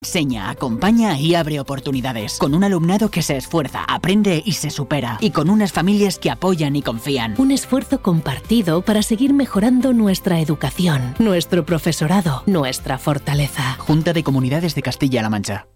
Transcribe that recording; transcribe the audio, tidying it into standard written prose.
Enseña, acompaña y abre oportunidades. Con un alumnado que se esfuerza, aprende y se supera. Y con unas familias que apoyan y confían. Un esfuerzo compartido para seguir mejorando nuestra educación, nuestro profesorado, nuestra fortaleza. Junta de Comunidades de Castilla-La Mancha.